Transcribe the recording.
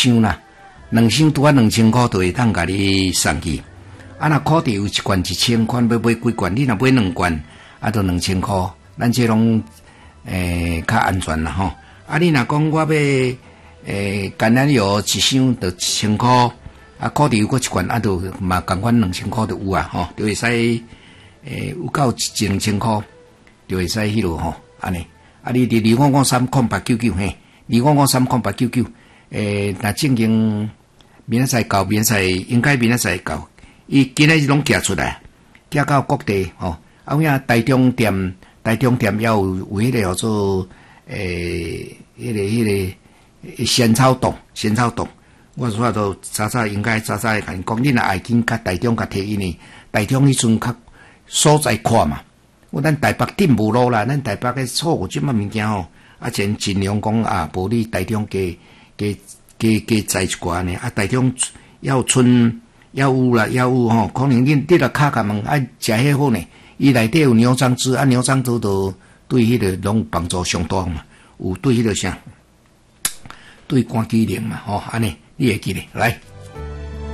箱啦，2箱拄啊2000块就会当甲你送去。啊，若烤地有一罐1000块，要买几罐？你若买2罐，啊，就2000块。咱这拢较安全啦吼。啊，你若讲我要橄榄油1箱就1000块，啊，烤地有搁一罐，啊，就嘛共款2000块就有啊吼，就会使有够2000块，就会使迄落吼，安尼。啊，你伫2553899嘿，2553899，若正经明仔载到，明仔载应该明仔载到。伊今日拢寄出来，寄到各地吼。啊，有影台中店也有迄个叫做迄个仙草冻。我说都早应该早会甲因讲，你若爱紧甲台中甲摕因呢，台中迄阵较所在宽嘛。咱台北顶无路啦，咱台北个错误即么物件吼，啊，尽量讲啊，无你台中加载一寡呢。啊，台中要村。要有啦，吼，可能你若卡甲问，爱食迄好呢？伊内底有牛樟汁，啊，牛樟汁都对迄个拢帮助上大嘛，有对迄个啥，对肝机能嘛，吼，安尼你会记咧，来。